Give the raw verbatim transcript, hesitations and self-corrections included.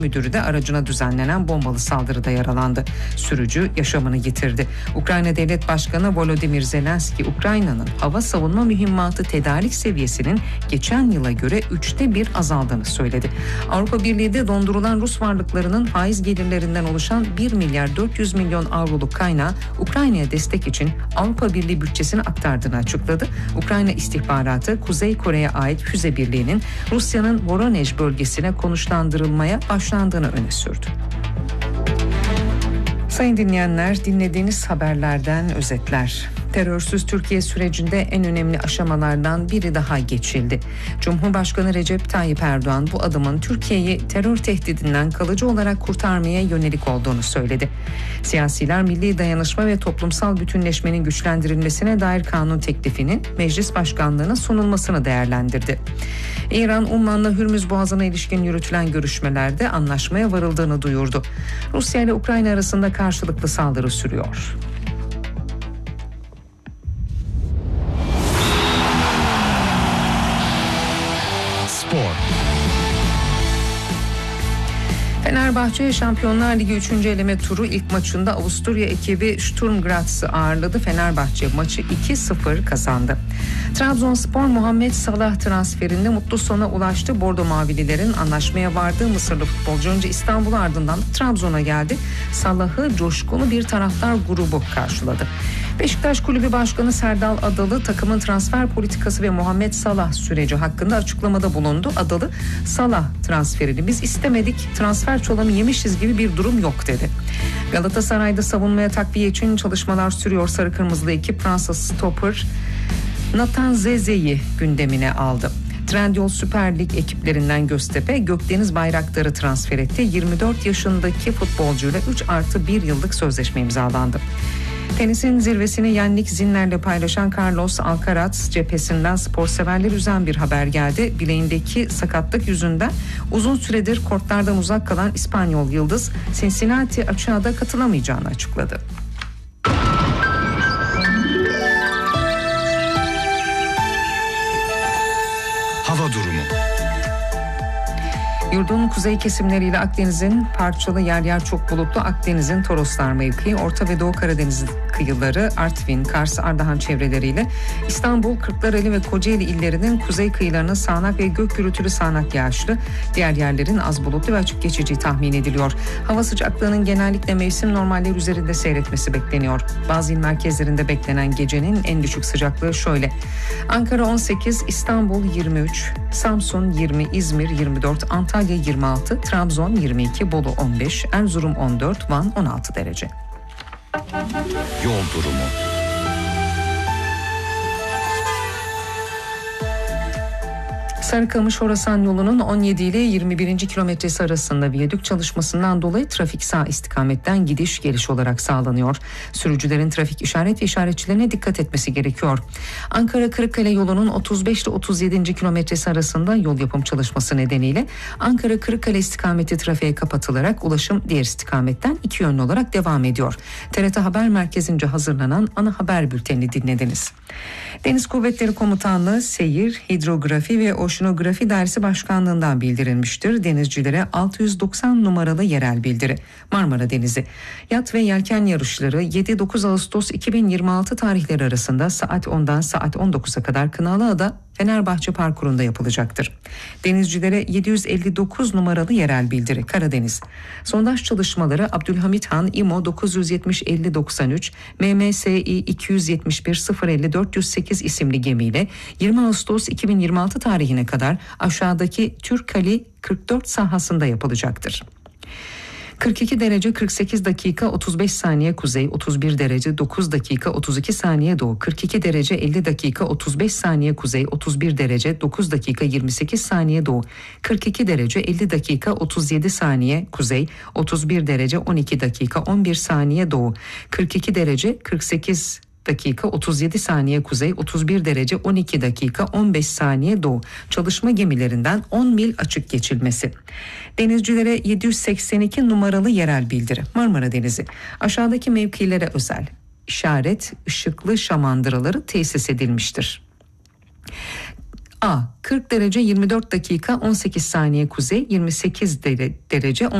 müdürü de aracına düzenlenen bombalı saldırıda yaralandı. Sürücü yaşamını yitirdi. Ukrayna Devlet Başkanı Volodymyr Zelenski, Ukrayna'nın hava savunma mühimmatı tedarik seviyesinin geçen yıla göre üçte bir azaldığını söyledi. Avrupa Birliği de dondurulan Rus varlıklarının faiz gelirlerinden oluşan bir milyar dört yüz milyon avroluk kaynağı Ukrayna'ya destek için Avrupa Birliği bütçesine aktardığını açıkladı. Ukrayna istihbaratı Kuzey Kore'ye ait füze birliğinin Rusya'nın Voronezh bölgesine konuşlandırılmaya başlandığını öne sürdü. Sayın dinleyenler, dinlediğiniz haberlerden özetler. Terörsüz Türkiye sürecinde en önemli aşamalardan biri daha geçildi. Cumhurbaşkanı Recep Tayyip Erdoğan bu adımın Türkiye'yi terör tehdidinden kalıcı olarak kurtarmaya yönelik olduğunu söyledi. Siyasiler milli dayanışma ve toplumsal bütünleşmenin güçlendirilmesine dair kanun teklifinin meclis başkanlığına sunulmasını değerlendirdi. İran, Umman'la Hürmüz Boğazı'na ilişkin yürütülen görüşmelerde anlaşmaya varıldığını duyurdu. Rusya ile Ukrayna arasında karşılıklı saldırı sürüyor. Spor. Fenerbahçe Şampiyonlar Ligi üçüncü eleme turu ilk maçında Avusturya ekibi Sturm Graz'ı ağırladı. Fenerbahçe maçı iki sıfır kazandı. Trabzonspor Muhammed Salah transferinde mutlu sona ulaştı. Bordo Mavililerin anlaşmaya vardığı Mısırlı futbolcu önce İstanbul'a ardından Trabzon'a geldi. Salah'ı coşkulu bir taraftar grubu karşıladı. Beşiktaş Kulübü Başkanı Serdal Adalı takımın transfer politikası ve Muhammed Salah süreci hakkında açıklamada bulundu. Adalı, Salah transferini biz istemedik, transfer çolamı yemişiz gibi bir durum yok dedi. Galatasaray'da savunmaya takviye için çalışmalar sürüyor. Sarı Kırmızılı ekip Fransız stoper Nathan Zeze'yi gündemine aldı. Trendyol Süper Lig ekiplerinden Göztepe, Gökdeniz Bayraktar'ı transfer etti. yirmi dört yaşındaki futbolcuyla üç artı bir yıllık sözleşme imzalandı. Tenisin zirvesini Yannick Sinner'le paylaşan Carlos Alcaraz cephesinden sporseverler üzen bir haber geldi. Bileğindeki sakatlık yüzünden uzun süredir kortlardan uzak kalan İspanyol yıldız Cincinnati açığa da katılamayacağını açıkladı. Hava durumu. Yurdun kuzey kesimleriyle Akdeniz'in parçalı yer yer çok bulutlu, Akdeniz'in Toroslar mevkii, Orta ve Doğu Karadeniz kıyıları, Artvin, Kars, Ardahan çevreleriyle İstanbul, Kırklareli ve Kocaeli illerinin kuzey kıyılarının sağanak ve gök gürültülü sağanak yağışlı, diğer yerlerin az bulutlu ve açık geçeceği tahmin ediliyor. Hava sıcaklığının genellikle mevsim normalleri üzerinde seyretmesi bekleniyor. Bazı il merkezlerinde beklenen gecenin en düşük sıcaklığı şöyle: Ankara on sekiz, İstanbul yirmi üç, Samsun yirmi, İzmir yirmi dört, Antalya yirmi altı, Trabzon yirmi iki, Bolu on beş, Erzurum on dört, Van on altı derece. Yol durumu. Sarıkamış-Horasan yolunun on yedi ile yirmi birinci kilometresi arasında viyadük çalışmasından dolayı trafik sağ istikametten gidiş geliş olarak sağlanıyor. Sürücülerin trafik işaret ve işaretçilerine dikkat etmesi gerekiyor. Ankara-Kırıkkale yolunun otuz beş ile otuz yedinci kilometresi arasında yol yapım çalışması nedeniyle Ankara-Kırıkkale istikameti trafiğe kapatılarak ulaşım diğer istikametten iki yönlü olarak devam ediyor. T R T Haber Merkezi'nce hazırlanan ana haber bültenini dinlediniz. Deniz Kuvvetleri Komutanlığı Seyir, Hidrografi ve Oşinografi Dairesi Başkanlığı'ndan bildirilmiştir. Denizcilere altı yüz doksan numaralı yerel bildiri. Marmara Denizi. Yat ve yelken yarışları yedi dokuz Ağustos iki bin yirmi altı tarihleri arasında saat ondan saat on dokuza kadar Kınalıada Fenerbahçe parkurunda yapılacaktır. Denizcilere yedi yüz elli dokuz numaralı yerel bildiri. Karadeniz. Sondaj çalışmaları Abdülhamit Han İmo dokuz yüz yetmiş elli doksan üç, M M S I iki yüz yetmiş bir sıfır elli dört yüz sekiz isimli gemiyle yirmi Ağustos iki bin yirmi altı tarihine kadar aşağıdaki Türkali kırk dört sahasında yapılacaktır. kırk iki derece kırk sekiz dakika otuz beş saniye kuzey, otuz bir derece dokuz dakika otuz iki saniye doğu, kırk iki derece elli dakika otuz beş saniye kuzey, otuz bir derece dokuz dakika yirmi sekiz saniye doğu, kırk iki derece elli dakika otuz yedi saniye kuzey, otuz bir derece on iki dakika on bir saniye doğu, kırk iki derece kırk sekiz dakika otuz yedi saniye kuzey, otuz bir derece on iki dakika on beş saniye doğu. Çalışma gemilerinden on mil açık geçilmesi. Denizcilere yedi yüz seksen iki numaralı yerel bildiri. Marmara Denizi. Aşağıdaki mevkilere özel işaret ışıklı şamandıraları tesis edilmiştir. A. kırk derece yirmi dört dakika on sekiz saniye kuzey, yirmi sekiz derece